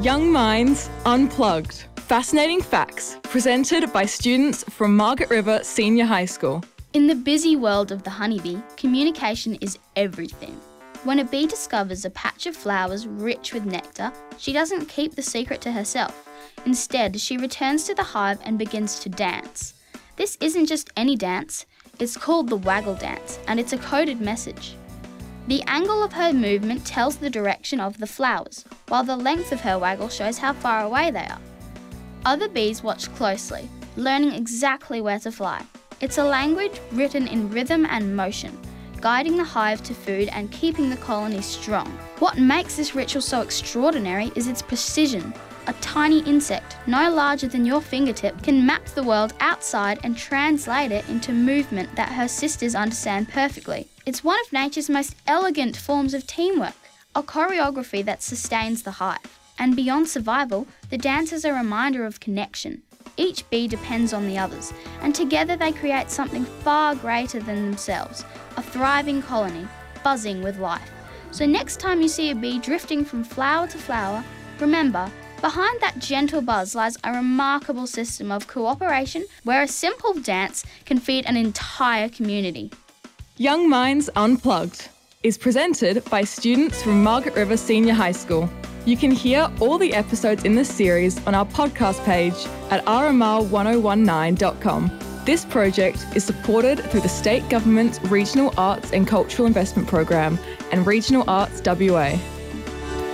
Young Minds Unplugged. Fascinating facts presented by students from Margaret River Senior High School. In the busy world of the honeybee, communication is everything. When a bee discovers a patch of flowers rich with nectar, she doesn't keep the secret to herself. Instead, she returns to the hive and begins to dance. This isn't just any dance, it's called the waggle dance, and it's a coded message. The angle of her movement tells the direction of the flowers, while the length of her waggle shows how far away they are. Other bees watch closely, learning exactly where to fly. It's a language written in rhythm and motion, guiding the hive to food and keeping the colony strong. What makes this ritual so extraordinary is its precision. A tiny insect, no larger than your fingertip, can map the world outside and translate it into movement that her sisters understand perfectly. It's one of nature's most elegant forms of teamwork, a choreography that sustains the hive. And beyond survival, the dance is a reminder of connection. Each bee depends on the others, and together they create something far greater than themselves, a thriving colony, buzzing with life. So next time you see a bee drifting from flower to flower, remember, behind that gentle buzz lies a remarkable system of cooperation where a simple dance can feed an entire community. Young Minds Unplugged is presented by students from Margaret River Senior High School. You can hear all the episodes in this series on our podcast page at rmr1019.com. This project is supported through the State Government's Regional Arts and Cultural Investment Program and Regional Arts WA.